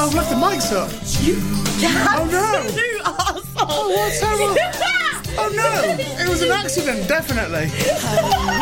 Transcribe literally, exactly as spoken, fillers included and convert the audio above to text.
I've left the mics up. You Oh, no. absolute arsehole. Oh, what's happened? Oh, no. It was an accident, definitely.